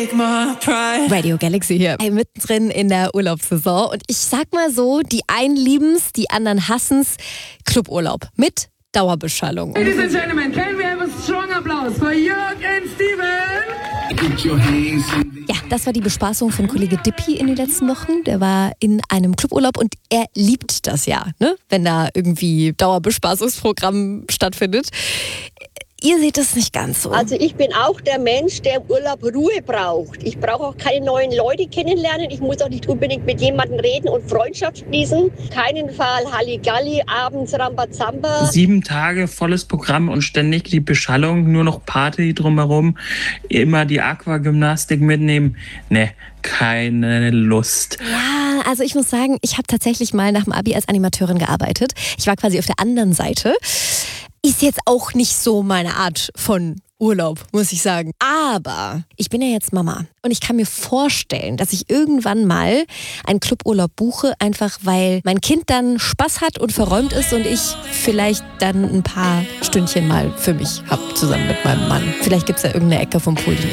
Radio Galaxy hier. Hey, mittendrin in der Urlaubssaison. Und ich sag mal so, die einen lieben's, die anderen hassen's. Cluburlaub mit Dauerbeschallung. Ladies and gentlemen, can we have a strong applause for Jörg and Steven? Ja, das war die Bespaßung von Kollege Dippi in den letzten Wochen. Der war in einem Cluburlaub und er liebt das ja, ne? Wenn da irgendwie Dauerbespaßungsprogramm stattfindet. Ihr seht das nicht ganz so. Also ich bin auch der Mensch, der im Urlaub Ruhe braucht. Ich brauche auch keine neuen Leute kennenlernen. Ich muss auch nicht unbedingt mit jemandem reden und Freundschaft schließen. Keinen Fall Halligalli, abends Rambazamba. 7 Tage volles Programm und ständig die Beschallung, nur noch Party drumherum, immer die Aquagymnastik mitnehmen. Ne, keine Lust. Ja, also ich muss sagen, ich habe tatsächlich mal nach dem Abi als Animateurin gearbeitet. Ich war quasi auf der anderen Seite. Ist jetzt auch nicht so meine Art von Urlaub, muss ich sagen. Aber ich bin ja jetzt Mama und ich kann mir vorstellen, dass ich irgendwann mal einen Cluburlaub buche, einfach weil mein Kind dann Spaß hat und verräumt ist und ich vielleicht dann ein paar Stündchen mal für mich habe, zusammen mit meinem Mann. Vielleicht gibt es ja irgendeine Ecke vom Pool, die